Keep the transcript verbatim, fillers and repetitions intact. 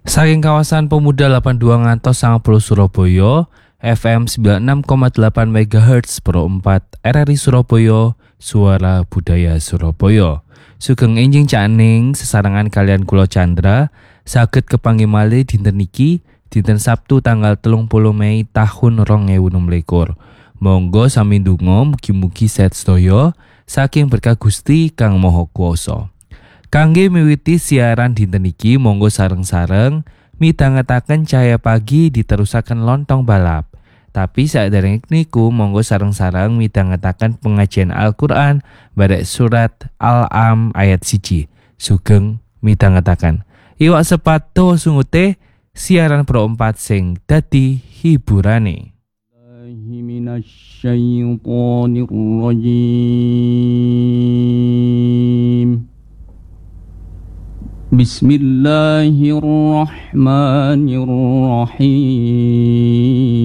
Saking kawasan Pemuda delapan puluh dua ngantos sembilan puluh Surabaya, F M sembilan puluh enam koma delapan megahertz Pro empat R R I Surabaya, Suara Budaya Surabaya. Sugeng enjing caning sesarengan kalian kula Chandra, saged kepanggih malih dinten niki, dinten Sabtu tanggal telung puluh Mei tahun rong ewu enem likur. Monggo sami ndonga mugi-mugi sehat sedaya saking berkah Gusti Kang Maha Kuwasa. Kangge miwiti siaran dinten iki monggo sareng-sareng midhangetaken cahaya pagi diterusaken lontong balap. Tapi saderenge niku monggo sareng-sareng midhangetaken pengajian Al-Qur'an barek surat Al-Am ayat siji. Sugeng midhangetaken. Iwak sepato sungute siaran Pro empat sing dadi hiburane. Minasyaitonirrajim. Bismillahirrahmanirrahim.